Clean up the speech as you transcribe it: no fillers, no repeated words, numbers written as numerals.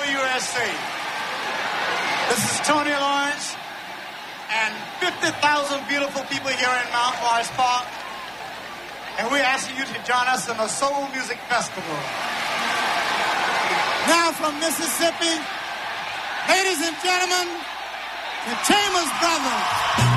USA. This is Tony Lawrence and 50,000 beautiful people here in Mount Morris Park. And we're asking you to join us in the Soul Music Festival. Now from Mississippi, ladies and gentlemen, the Chambers Brothers.